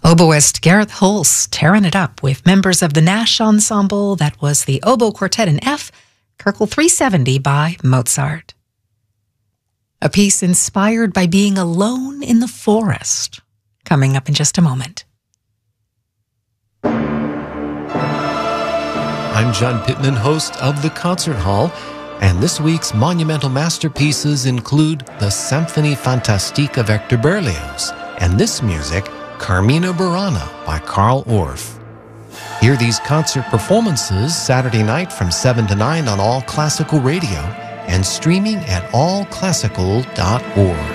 Oboist Gareth Hulse tearing it up with members of the Nash Ensemble. That was the Oboe Quartet in F, Köchel 370 by Mozart. A piece inspired by being alone in the forest. Coming up in just a moment. I'm John Pittman, host of The Concert Hall, and this week's monumental masterpieces include the Symphonie Fantastique of Hector Berlioz, and this music, Carmina Burana by Carl Orff. Hear these concert performances Saturday night from 7 to 9 on All Classical Radio and streaming at allclassical.org.